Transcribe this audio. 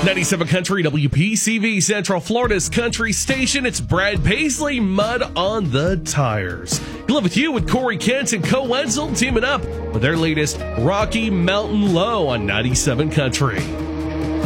97 Country, WPCV, Central Florida's country station. It's Brad Paisley, Mud on the Tires. Live with you with Corey Kent and Co Wenzel teaming up with their latest Rocky Mountain Low on 97 Country.